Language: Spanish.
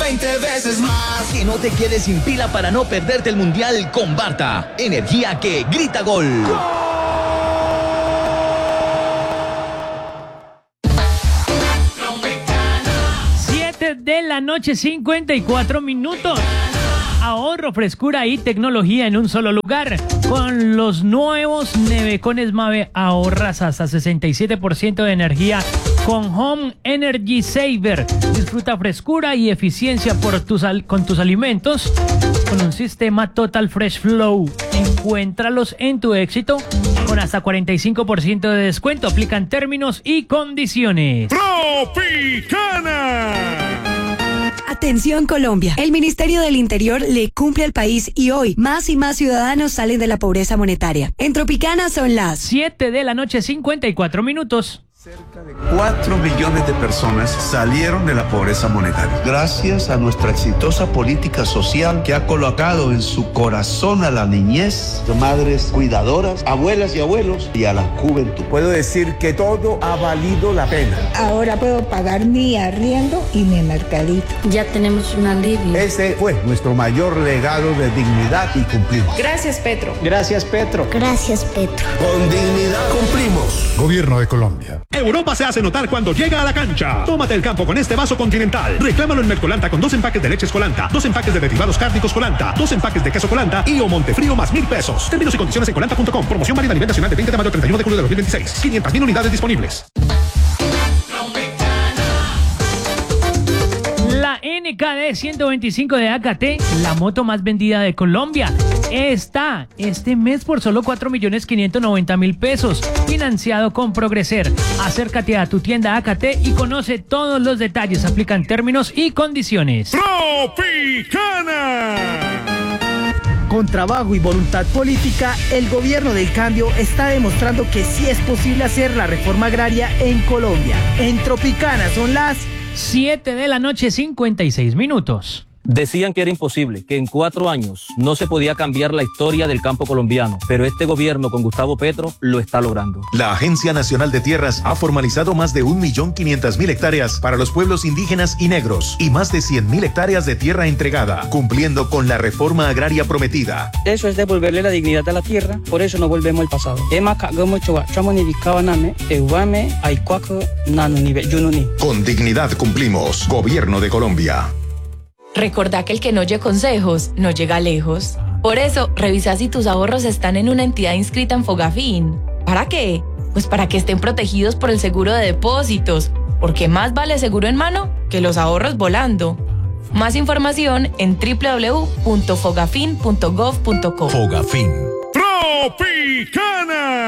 20 veces más. Que no te quedes sin pila para no perderte el Mundial con Barta. Energía que grita gol. 7:54 p.m. Ahorro, frescura y tecnología en un solo lugar. Con los nuevos nevecones Mave ahorras hasta 67% de energía con Home Energy Saver. Disfruta frescura y eficiencia con tus alimentos con un sistema Total Fresh Flow. Encuéntralos en tu Éxito con hasta 45% de descuento. Aplican términos y condiciones. Tropicana. Atención Colombia, el Ministerio del Interior le cumple al país y hoy más y más ciudadanos salen de la pobreza monetaria. En Tropicana son las 7:54 p.m. Cerca de 4 millones de personas salieron de la pobreza monetaria. Gracias a nuestra exitosa política social que ha colocado en su corazón a la niñez, madres cuidadoras, abuelas y abuelos y a la juventud. Puedo decir que todo ha valido la pena. Ahora puedo pagar mi arriendo y mi mercadito. Ya tenemos un alivio. Ese fue nuestro mayor legado de dignidad y cumplimos. Gracias, Petro. Gracias, Petro. Gracias, Petro. Con dignidad cumplimos. Gobierno de Colombia. Europa se hace notar cuando llega a la cancha. Tómate el campo con este vaso Continental. Reclámalo en Mercolanta con 2 empaques de leche Colanta, 2 empaques de derivados cárnicos Colanta, 2 empaques de queso Colanta y o Montefrío más 1,000 pesos. Términos y condiciones en colanta.com. Promoción válida a nivel nacional de 20 de mayo a 31 de julio de 2026. 500,000 unidades disponibles. La NKD 125 de AKT, la moto más vendida de Colombia, está este mes por solo 4.590.000 pesos, financiado con Progreser. Acércate a tu tienda AKT y conoce todos los detalles. Aplican términos y condiciones. Tropicana. Con trabajo y voluntad política, el gobierno del cambio está demostrando que sí es posible hacer la reforma agraria en Colombia. En Tropicana son las 7:56 p.m. Decían que era imposible, que en 4 años no se podía cambiar la historia del campo colombiano, pero este gobierno con Gustavo Petro lo está logrando. La Agencia Nacional de Tierras ha formalizado más de 1.500.000 hectáreas para los pueblos indígenas y negros y más de 100.000 hectáreas de tierra entregada, cumpliendo con la reforma agraria prometida. Eso es devolverle la dignidad a la tierra, por eso no volvemos al pasado. Con dignidad cumplimos. Gobierno de Colombia. Recordá que el que no oye consejos no llega lejos. Por eso, revisa si tus ahorros están en una entidad inscrita en Fogafín. ¿Para qué? Pues para que estén protegidos por el seguro de depósitos, porque más vale seguro en mano que los ahorros volando. Más información en www.fogafin.gov.co. Fogafín. Tropicana.